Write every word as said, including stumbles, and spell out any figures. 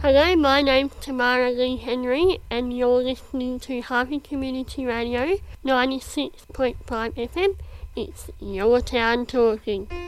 Hello, my name's Tamara Lee Henry, and you're listening to Harvey Community Radio ninety-six point five F M. It's your town talking.